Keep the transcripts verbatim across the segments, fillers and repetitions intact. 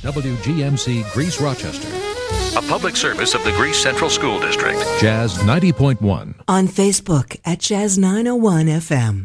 W G M C Greece Rochester. A public service of the Greece Central School District. Jazz ninety point one. On Facebook at Jazz nine oh one F M.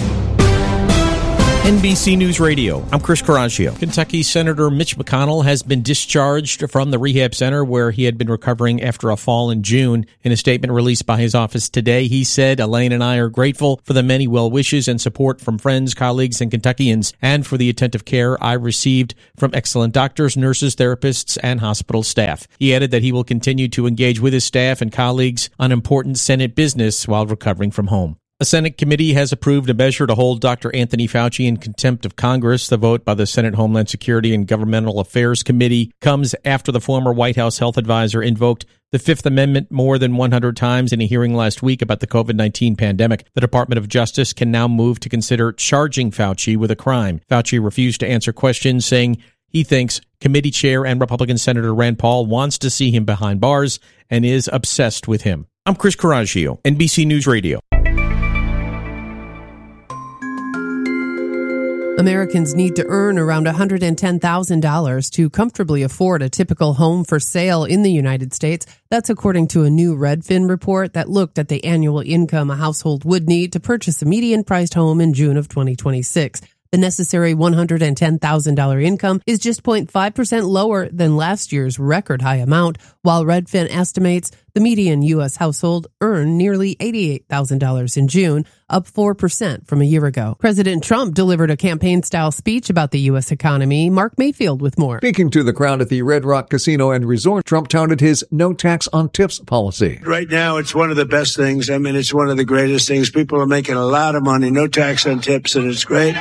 N B C News Radio, I'm Chris Coraggio. Kentucky Senator Mitch McConnell has been discharged from the rehab center where he had been recovering after a fall in June. In a statement released by his office today, he said, Elaine and I are grateful for the many well wishes and support from friends, colleagues, and Kentuckians, and for the attentive care I received from excellent doctors, nurses, therapists, and hospital staff. He added that he will continue to engage with his staff and colleagues on important Senate business while recovering from home. A Senate committee has approved a measure to hold Doctor Anthony Fauci in contempt of Congress. The vote by the Senate Homeland Security and Governmental Affairs Committee comes after the former White House health advisor invoked the Fifth Amendment more than one hundred times in a hearing last week about the covid nineteen pandemic. The Department of Justice can now move to consider charging Fauci with a crime. Fauci refused to answer questions, saying he thinks committee chair and Republican Senator Rand Paul wants to see him behind bars and is obsessed with him. I'm Chris Coraggio, N B C News Radio. Americans need to earn around one hundred ten thousand dollars to comfortably afford a typical home for sale in the United States. That's according to a new Redfin report that looked at the annual income a household would need to purchase a median-priced home in June of twenty twenty-six. The necessary one hundred ten thousand dollars income is just zero point five percent lower than last year's record high amount, while Redfin estimates the median U S household earned nearly eighty-eight thousand dollars in June, up four percent from a year ago. President Trump delivered a campaign-style speech about the U S economy. Mark Mayfield with more. Speaking to the crowd at the Red Rock Casino and Resort, Trump touted his no tax on tips policy. Right now, it's one of the best things. I mean, it's one of the greatest things. People are making a lot of money, no tax on tips, and it's great.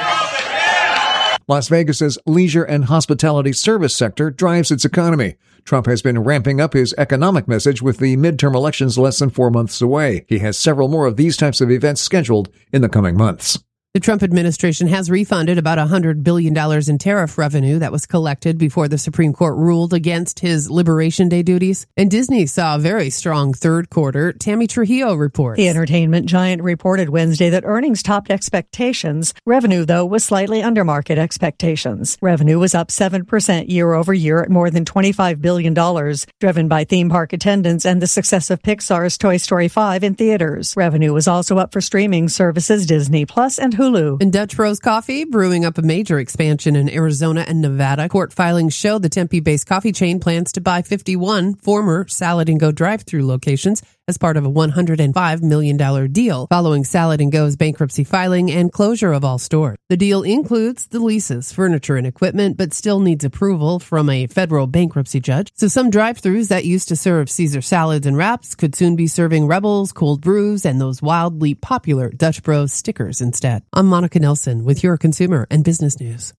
Las Vegas's leisure and hospitality service sector drives its economy. Trump has been ramping up his economic message with the midterm elections less than four months away. He has several more of these types of events scheduled in the coming months. The Trump administration has refunded about one hundred billion dollars in tariff revenue that was collected before the Supreme Court ruled against his Liberation Day duties. And Disney saw a very strong third quarter. Tammy Trujillo reports. The entertainment giant reported Wednesday that earnings topped expectations. Revenue, though, was slightly under market expectations. Revenue was up seven percent year over year at more than twenty-five billion dollars, driven by theme park attendance and the success of Pixar's Toy Story five in theaters. Revenue was also up for streaming services Disney Plus and Hulu. And Dutch Bros Coffee, brewing up a major expansion in Arizona and Nevada. Court filings show the Tempe-based coffee chain plans to buy fifty-one former Salad and Go drive-thru locations as part of a one hundred five million dollars deal following Salad and Go's bankruptcy filing and closure of all stores. The deal includes the leases, furniture, and equipment, but still needs approval from a federal bankruptcy judge. So some drive-thrus that used to serve Caesar salads and wraps could soon be serving Rebels, cold brews, and those wildly popular Dutch Bros stickers instead. I'm Monica Nelson with your consumer and business news.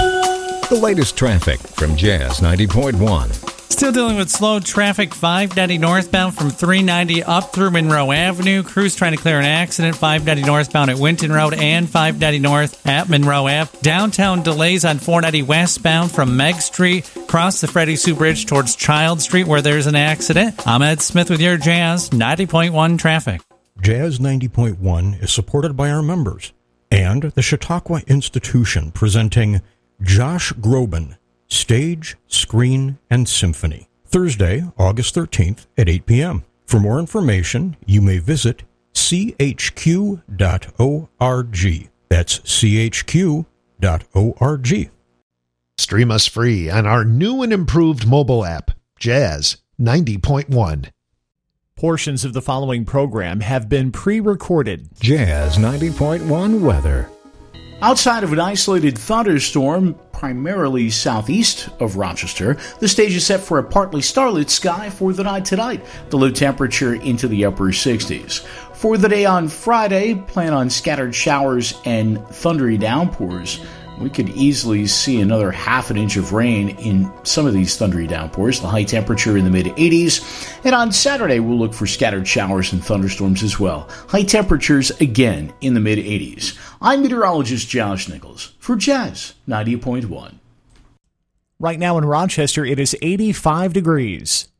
The latest traffic from Jazz ninety point one. Still dealing with slow traffic, five ninety northbound from three ninety up through Monroe Avenue. Crews trying to clear an accident, five ninety northbound at Winton Road and five ninety north at Monroe Ave. Downtown delays on four ninety westbound from Meg Street, across the Freddie Sue Bridge towards Child Street where there's an accident. I'm Ed Smith with your Jazz ninety point one traffic. Jazz ninety point one is supported by our members and the Chautauqua Institution, presenting Josh Groban, Stage, Screen, and Symphony, Thursday, August thirteenth at eight p.m. For more information, you may visit c h q dot org. That's c h q dot org. Stream us free on our new and improved mobile app, Jazz ninety point one. Portions of the following program have been pre-recorded. Jazz ninety point one weather. Outside of an isolated thunderstorm, primarily southeast of Rochester, the stage is set for a partly starlit sky for the night tonight. The low temperature into the upper sixties. For the day on Friday, plan on scattered showers and thundery downpours. We could easily see another half an inch of rain in some of these thundery downpours. The high temperature in the mid-eighties. And on Saturday, we'll look for scattered showers and thunderstorms as well. High temperatures again in the mid-eighties. I'm meteorologist Josh Nichols for Jazz ninety point one. Right now in Rochester, it is eighty-five degrees.